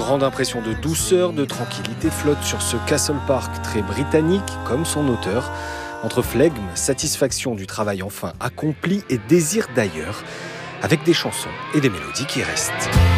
grande impression de douceur, de tranquillité flotte sur ce Castle Park très britannique comme son auteur. Entre flegme, satisfaction du travail enfin accompli et désir d'ailleurs, avec des chansons et des mélodies qui restent.